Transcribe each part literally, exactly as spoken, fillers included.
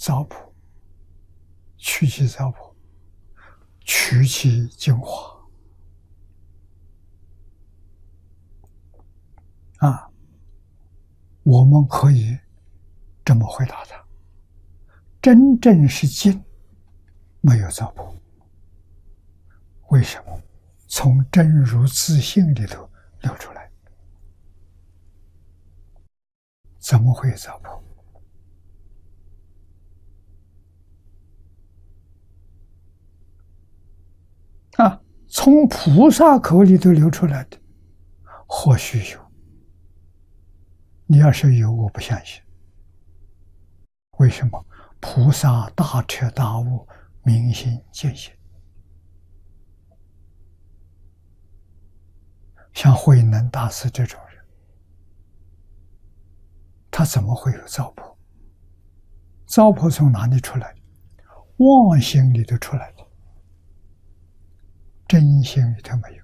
糟粕，去其糟粕，取其精华。啊，我们可以这么回答他：真正是静，没有糟粕。为什么？从真如自性里头流出来，怎么会有糟粕？啊，从菩萨口里头流出来的，或许有。你要是有，我不相信。为什么？菩萨大彻大悟，明心见性。像慧能大师这种人，他怎么会有糟粕？糟粕从哪里出来的？妄心里头出来的，真心里头没有。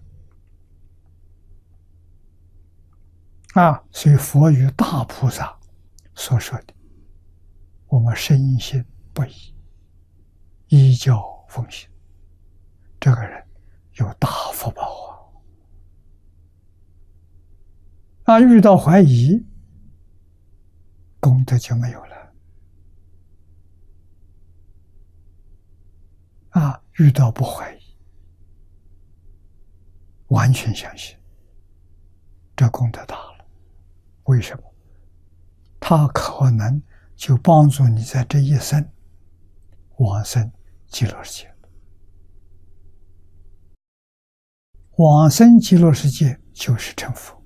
啊，所以佛与大菩萨所说的，我们深信不疑，依教奉行，这个人有大福报啊！啊，遇到怀疑，功德就没有了。啊，遇到不怀疑，完全相信，这功德大了。为什么？他可能就帮助你在这一生往生极乐世界。往生极乐世界就是成佛，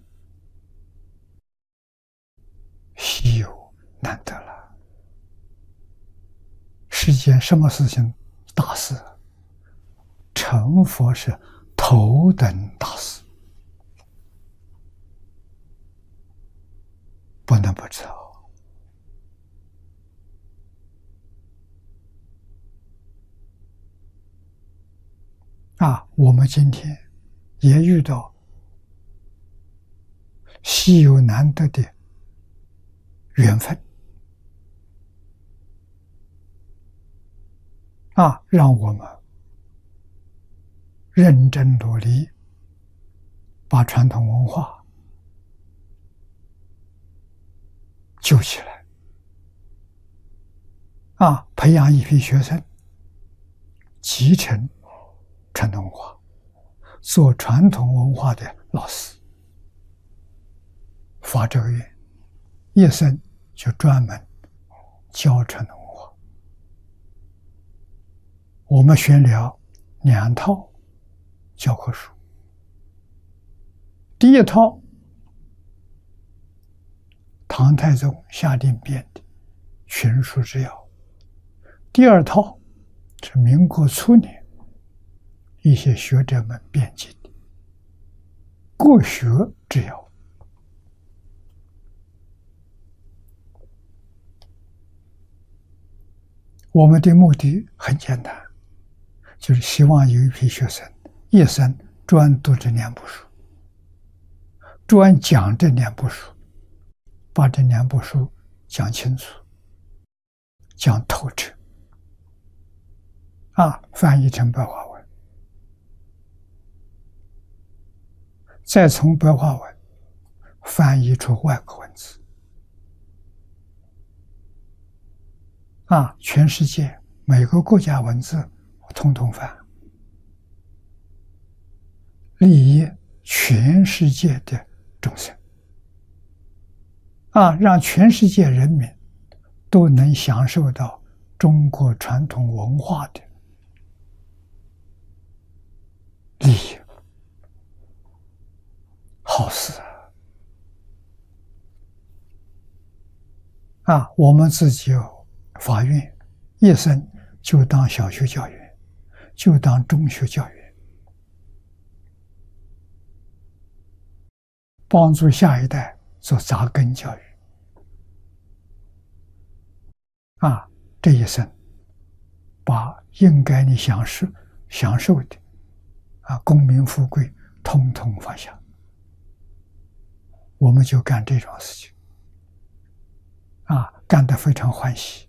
稀有难得了。世间什么事情大事？成佛是头等大事，不能不知道。啊，我们今天也遇到稀有难得的缘分，啊，让我们认真努力，把传统文化救起来。啊，培养一批学生，继承传统文化，做传统文化的老师。发这个愿，一生就专门教传统文化。我们选了两套教科书，第一套唐太宗下令编的《群书之要》，第二套是民国初年一些学者们编辑的《国学之要》。我们的目的很简单，就是希望有一批学生一生专读这两部书，专讲这两部书，把这两部书讲清楚，讲透彻，啊，翻译成白话文，再从白话文翻译出外国文字，啊，全世界每个国家文字我统统翻，利益全世界的众生，啊，让全世界人民都能享受到中国传统文化的利益，好事啊！啊，我们自己有法院，一生就当小学教员，就当中学教员，帮助下一代做扎根教育。啊，这一生把应该你享受享受的啊功名富贵统统放下，我们就干这种事情，啊，干得非常欢喜。